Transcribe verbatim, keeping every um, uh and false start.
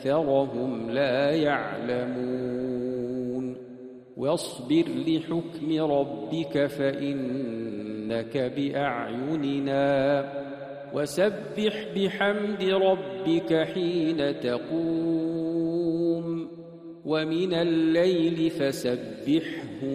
أكثرهم لا يعلمون واصبر لحكم ربك فإنك بأعيننا وسبح بحمد ربك حين تقوم ومن الليل فسبحه